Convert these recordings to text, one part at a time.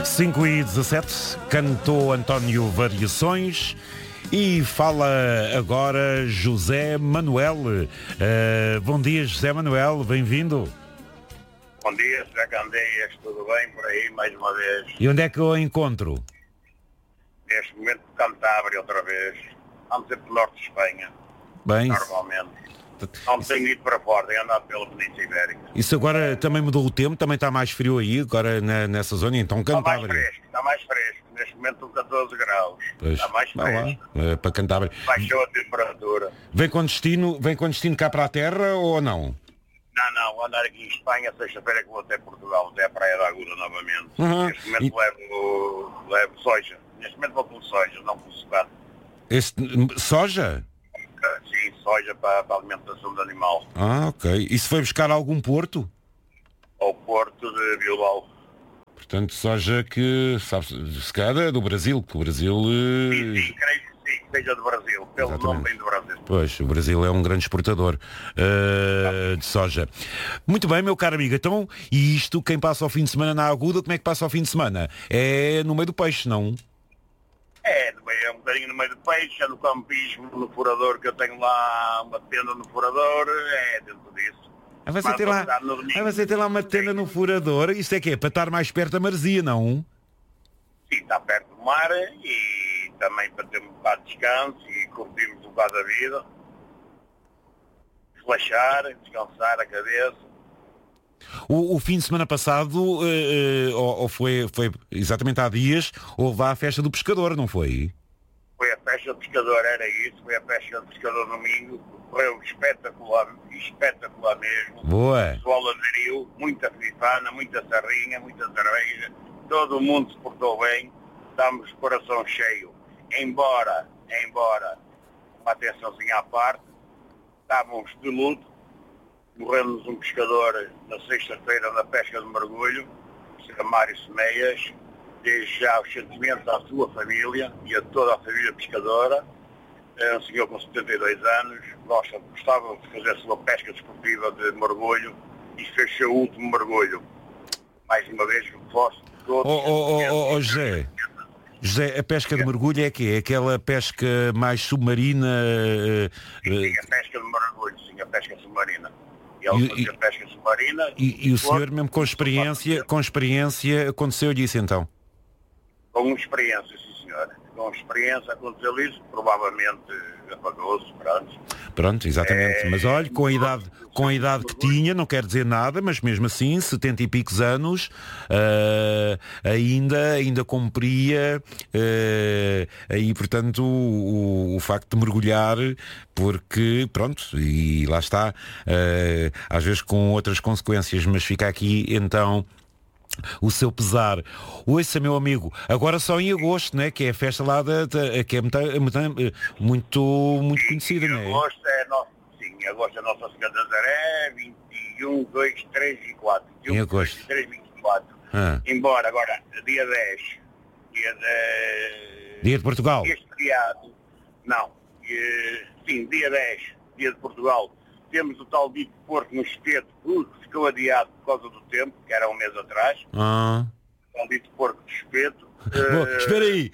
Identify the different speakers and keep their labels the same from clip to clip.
Speaker 1: 5h17, cantou António Variações e fala agora José Manuel. Bom dia, José Manuel, bem-vindo.
Speaker 2: Bom dia, José Candeias, tudo bem por aí, mais uma vez?
Speaker 1: E onde é que eu encontro?
Speaker 2: Neste momento, Cantábria, outra vez. Ando sempre no norte de Espanha,
Speaker 1: Bem,
Speaker 2: normalmente. Não tenho ido para fora, tenho andado pela Península Ibérica.
Speaker 1: isso agora também mudou o tempo, também está mais frio aí, agora nessa zona, então Cantábria.
Speaker 2: Está mais fresco. Neste momento, são 14 graus.
Speaker 1: Pois,
Speaker 2: Está mais fresco.
Speaker 1: para Cantábria.
Speaker 2: Baixou a temperatura.
Speaker 1: Vem com destino cá para a terra ou não?
Speaker 2: Não, vou andar aqui em Espanha, sexta-feira que vou até Portugal, até a Praia da Aguda novamente.
Speaker 1: Uhum.
Speaker 2: Neste momento levo soja. Neste momento vou pelo soja, não pelo sucado.
Speaker 1: Soja?
Speaker 2: Sim, soja para a alimentação do animal.
Speaker 1: Ah, ok. E se foi buscar algum porto?
Speaker 2: Ao porto de Bilbao.
Speaker 1: Portanto, soja que, sabe, se calhar é do Brasil, que o Brasil...
Speaker 2: Sim, creio que sim, que seja do Brasil, pelo
Speaker 1: Exatamente.
Speaker 2: nome vem do Brasil.
Speaker 1: Pois, o Brasil é um grande exportador de soja. Muito bem, meu caro amigo. Então, e isto, quem passa ao fim de semana na Aguda, como é que passa ao fim de semana? É no meio do peixe, não?
Speaker 2: É um bocadinho no meio do peixe, é no campismo, no furador, que eu tenho lá uma tenda no furador, é dentro disso.
Speaker 1: Você tem lá uma tenda no furador. Isto é que é para estar mais perto da maresia, não?
Speaker 2: Sim, está perto do mar e também para ter um bocado de descanso e curtirmos um bocado a vida. Relaxar, descansar a cabeça.
Speaker 1: O fim de semana passado, ou foi exatamente há dias, houve lá a festa do pescador, não foi?
Speaker 2: Foi a festa do pescador, era isso, foi a festa do pescador domingo, correu espetacular mesmo.
Speaker 1: Boa.
Speaker 2: O pessoal aderiu, muita fifana, muita sarrinha, muita cerveja, todo o mundo se portou bem, estamos de coração cheio. Embora, uma atençãozinha à parte, estávamos de luto, morremos um pescador na sexta-feira na pesca de mergulho, Sr. Mário Semeias. Desde já os sentimentos à sua família e a toda a família pescadora. É um senhor com 72 anos, gostava de fazer a sua pesca desportiva de mergulho e fez o seu último mergulho. Mais uma vez, reforço todos.
Speaker 1: José, a pesca de mergulho é quê? É aquela pesca mais submarina?
Speaker 2: Sim, a pesca de mergulho, sim, a pesca submarina. Ele fazia pesca submarina.
Speaker 1: E o senhor, mesmo com experiência, aconteceu-lhe isso então?
Speaker 2: Com experiência, sim senhor. Com experiência aconteceu isso, provavelmente apagou-se,
Speaker 1: Pronto, exatamente. Mas olha, com a idade que tinha, não quer dizer nada, mas mesmo assim, 70 e picos anos, ainda cumpria aí, portanto, o facto de mergulhar, porque, pronto, e lá está, às vezes com outras consequências, mas fica aqui, então, o seu pesar. Ouça, meu amigo, agora só em agosto, né? Que é a festa lá que é muito conhecida, não é?
Speaker 2: Agosto agosto é Nossa Senhora da Nazaré, 21, 2, 3 e 4.
Speaker 1: Em agosto.
Speaker 2: 23, 24. Embora agora, dia 10,
Speaker 1: Dia de Portugal.
Speaker 2: Este feriado, não, sim, dia 10, dia de Portugal, temos o tal dito Porto no Espeto, que ficou adiado por causa do tempo, que era um mês atrás. O tal dito Porto do Espeto.
Speaker 1: Espera aí,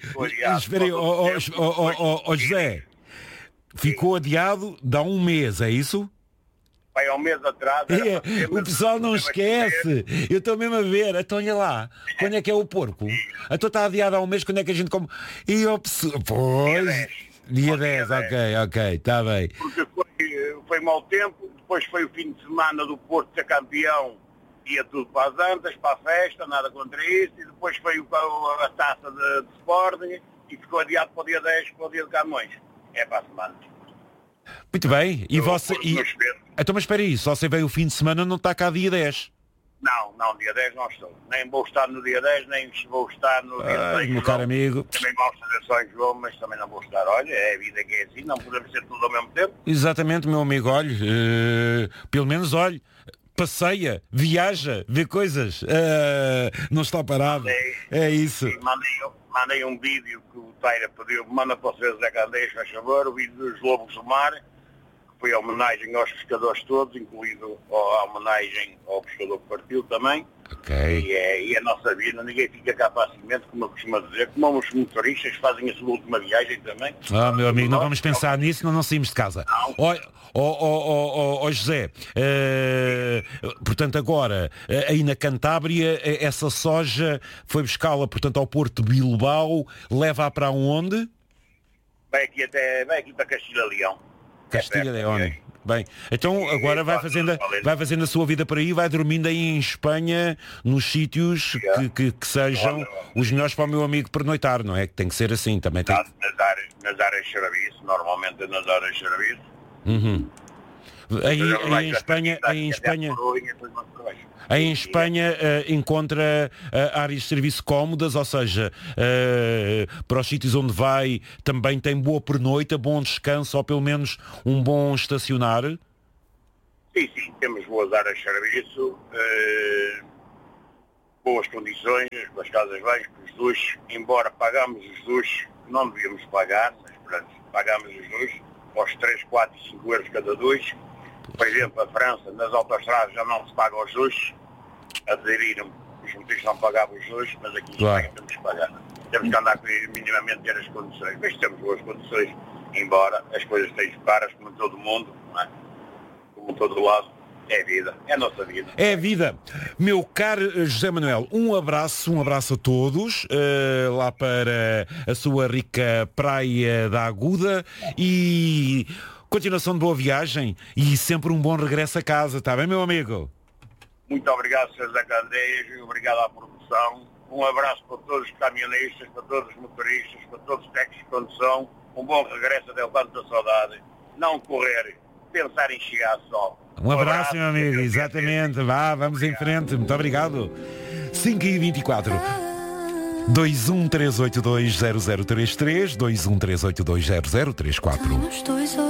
Speaker 1: José. Ficou adiado de há um mês, é isso?
Speaker 2: Vai há um mês atrás.
Speaker 1: O pessoal não esquece. Eu estou mesmo a ver. Então olha lá. Quando é que é o porco? Então está adiado há um mês, quando é que a gente come? E o pessoal... Pois... Dia 10, ok, está bem.
Speaker 2: Porque foi mau tempo, depois foi o fim de semana do Porto ser campeão, ia tudo para as antas, para a festa, nada contra isso, e depois foi a taça de Sporting e ficou adiado para o dia 10, para o dia de Camões. É para a semana.
Speaker 1: Muito bem, e você... Então, mas espera aí, só você veio o fim de semana, não está cá dia 10?
Speaker 2: Não, dia 10 não estou. Nem vou estar no dia 10, nem vou estar no dia 10.
Speaker 1: Meu caro amigo.
Speaker 2: Também gosto de São João, mas também não vou estar. Olha, é a vida que é assim, não podemos ser tudo ao mesmo tempo.
Speaker 1: Exatamente, meu amigo, olhe, pelo menos olhe, passeia, viaja, vê coisas, não está parado. É isso.
Speaker 2: Sim, mandei um vídeo que o Taira pediu, manda para vocês, Zé Candeias, faz favor, o vídeo dos lobos do mar. foi a homenagem aos pescadores todos, incluindo a homenagem ao pescador que partiu também.
Speaker 1: Ok.
Speaker 2: E é a nossa vida, ninguém fica cá facilmente, como eu costumo dizer, como os motoristas fazem a sua última viagem também.
Speaker 1: Meu amigo, não vamos pensar nisso, não saímos de casa. José, portanto agora, aí na Cantábria, essa soja foi buscá-la, portanto, ao Porto de Bilbao, leva-a para onde?
Speaker 2: Vai aqui para Castilha-Leão.
Speaker 1: Castilha-León. Bem, então agora vai fazendo a sua vida por aí, vai dormindo aí em Espanha, nos sítios que sejam os melhores para o meu amigo pernoitar, não é? Que tem que ser assim também. Tem...
Speaker 2: Nas áreas de serviço, normalmente é nas áreas de serviço.
Speaker 1: Uhum. Aí em Espanha encontra áreas de serviço cómodas, ou seja, para os sítios onde vai também tem boa pernoita, bom descanso ou pelo menos um bom estacionar?
Speaker 2: Sim, temos boas áreas de serviço, boas condições, as casas bem, os duches, embora pagamos os duches, não devíamos pagar, mas pronto, pagamos os duches, aos 3, 4 e 5 euros cada duche. Por exemplo, a França, nas autoestradas já não se pagam os duches, aderiram, os motoristas não pagavam os duches, mas aqui em Espanha temos que pagar. Temos que andar minimamente ter as condições, mas temos boas condições, embora as coisas estejam caras, como em todo o mundo, não é? Como em todo o lado, é vida, é a nossa vida.
Speaker 1: É a vida. Meu caro José Manuel, um abraço a todos, lá para a sua rica praia da Aguda e... continuação de boa viagem e sempre um bom regresso a casa, está bem, meu amigo?
Speaker 2: Muito obrigado, Sr. Zé Candeias, e obrigado à produção. Um abraço para todos os caminhonistas, para todos os motoristas, para todos os técnicos de condução. Um bom regresso até o canto da saudade. Não correr, pensar em chegar só.
Speaker 1: Um abraço, meu amigo, exatamente. Vamos em frente. Muito obrigado. 5h24. 213820033 213820034